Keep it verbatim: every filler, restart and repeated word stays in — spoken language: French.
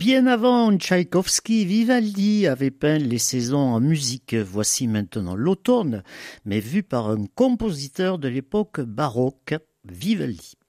Bien avant Tchaïkovski, Vivaldi avait peint les saisons en musique. Voici maintenant l'automne, mais vu par un compositeur de l'époque baroque, Vivaldi.